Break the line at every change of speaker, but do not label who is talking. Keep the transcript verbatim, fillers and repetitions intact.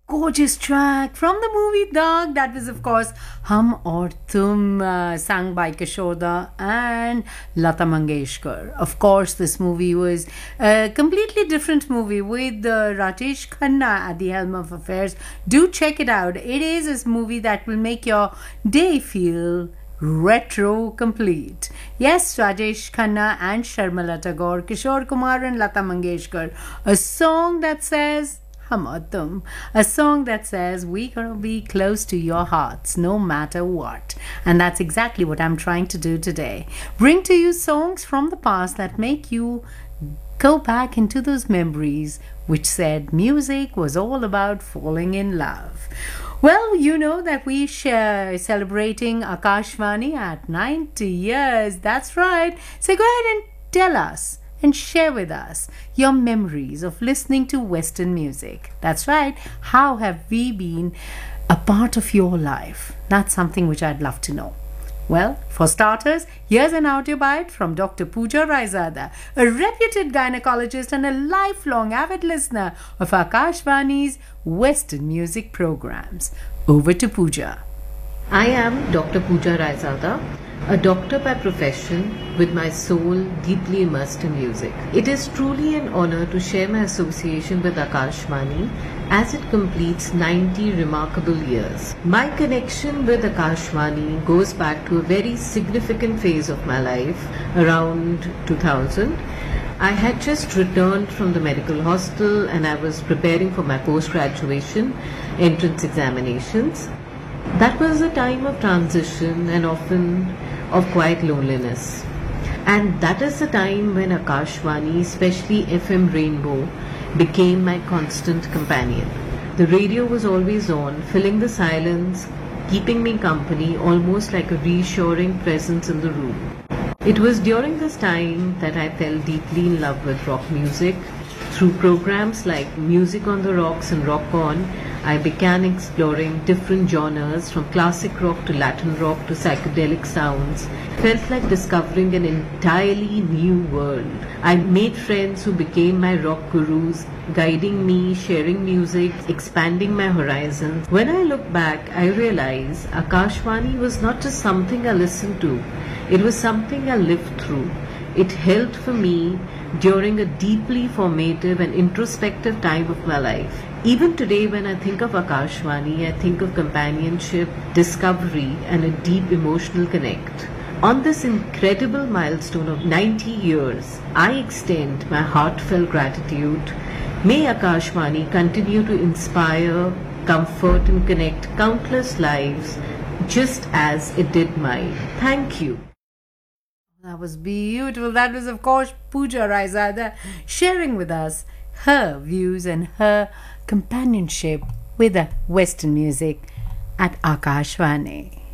Gorgeous track from the movie Dog. That was, of course, Hum Aur Tum, uh, sung by Kishore and Lata Mangeshkar. Of course, this movie was a completely different movie with uh, Rajesh Khanna at the helm of affairs. Do check it out. It is a movie that will make your day feel retro complete. Yes, Rajesh Khanna and Sharmila Tagore, Kishore Kumar and Lata Mangeshkar. A song that says Hum Aur Tum, a song that says we're gonna be close to your hearts no matter what. And that's exactly what I'm trying to do today. Bring to you songs from the past that make you go back into those memories which said music was all about falling in love. Well, you know that we share celebrating Akashvani at ninety years. That's right. So go ahead and tell us and share with us your memories of listening to Western music. That's right. How have we been a part of your life? That's something which I'd love to know. Well, for starters, here's an audio bite from Doctor Pooja Raizada, a reputed gynecologist and a lifelong avid listener of Akashvani's Western music programs. Over to Pooja.
I am Doctor Pooja Raizada, a doctor by profession with my soul deeply immersed in music. It is truly an honor to share my association with Akashvani as it completes ninety remarkable years. My connection with Akashvani goes back to a very significant phase of my life around two thousand. I had just returned from the medical hostel and I was preparing for my post-graduation entrance examinations. That was a time of transition and often of quiet loneliness. And that is the time when Akashvani, especially F M Rainbow, became my constant companion. The radio was always on, filling the silence, keeping me company, almost like a reassuring presence in the room. It was during this time that I fell deeply in love with rock music. Through programs like Music on the Rocks and Rock On, I began exploring different genres from classic rock to Latin rock to psychedelic sounds. It felt like discovering an entirely new world. I made friends who became my rock gurus, guiding me, sharing music, expanding my horizons. When I look back, I realize Akashvani was not just something I listened to, it was something I lived through. It held for me during a deeply formative and introspective time of my life. Even today, when I think of Akashvani, I think of companionship, discovery, and a deep emotional connect. On this incredible milestone of ninety years, I extend my heartfelt gratitude. May Akashvani continue to inspire, comfort, and connect countless lives just as it did mine. Thank you.
That was beautiful. That was, of course, Pooja Raizada sharing with us her views and her companionship with the Western music at Akashvani.